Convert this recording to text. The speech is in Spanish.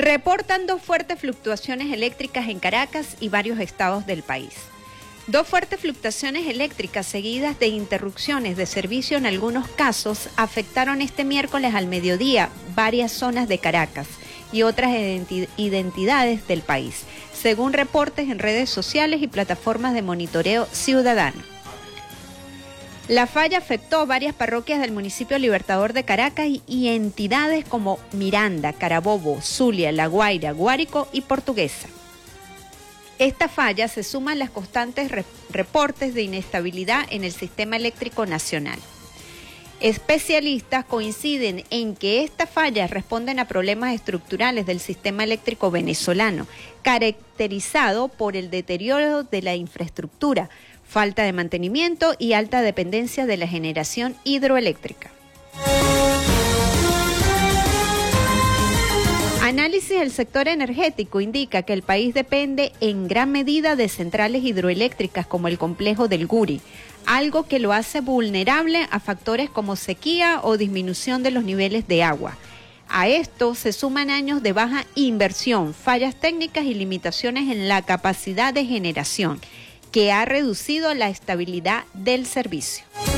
Reportan 2 fuertes fluctuaciones eléctricas en Caracas y varios estados del país. 2 fuertes fluctuaciones eléctricas seguidas de interrupciones de servicio en algunos casos afectaron este miércoles al mediodía varias zonas de Caracas y otras identidades del país, según reportes en redes sociales y plataformas de monitoreo ciudadano. La falla afectó varias parroquias del municipio Libertador de Caracas y entidades como Miranda, Carabobo, Zulia, La Guaira, Guárico y Portuguesa. Esta falla se suma a las constantes reportes de inestabilidad en el sistema eléctrico nacional. Especialistas coinciden en que estas fallas responden a problemas estructurales del sistema eléctrico venezolano, caracterizado por el deterioro de la infraestructura, falta de mantenimiento y alta dependencia de la generación hidroeléctrica. Análisis del sector energético indica que el país depende en gran medida de centrales hidroeléctricas como el complejo del Guri, algo que lo hace vulnerable a factores como sequía o disminución de los niveles de agua. A esto se suman años de baja inversión, fallas técnicas y limitaciones en la capacidad de generación, que ha reducido la estabilidad del servicio.